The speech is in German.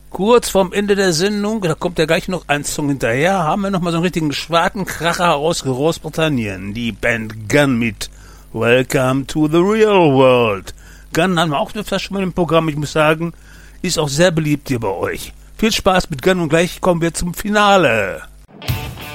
Kurz vorm Ende der Sendung, da kommt ja gleich noch ein Song hinterher, haben wir nochmal so einen richtigen Schwartenkracher aus Großbritannien. Die Band Gun mit Welcome to the Real World. Gun haben wir auch öfters schon mal im Programm, ich muss sagen, ist auch sehr beliebt hier bei euch. Viel Spaß mit Gun und gleich kommen wir zum Finale.